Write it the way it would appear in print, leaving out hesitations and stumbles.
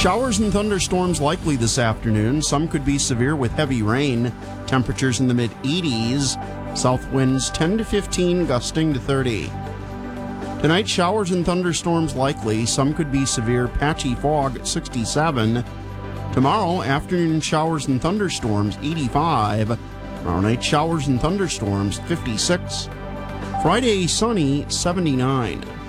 Showers and thunderstorms likely this afternoon. Some could be severe with heavy rain. Temperatures in the mid-80s. South winds 10 to 15, gusting to 30. Tonight, showers and thunderstorms likely. Some could be severe, patchy fog at 67. Tomorrow, afternoon showers and thunderstorms, 85. Tomorrow night, showers and thunderstorms, 56. Friday, sunny, 79.